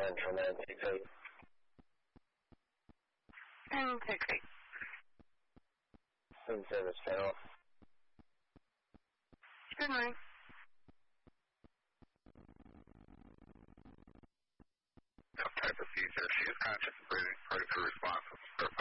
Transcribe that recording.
Central 968. 968. Food service federal. Good morning. Type of seizure. She is conscious and breathing. Ready for response.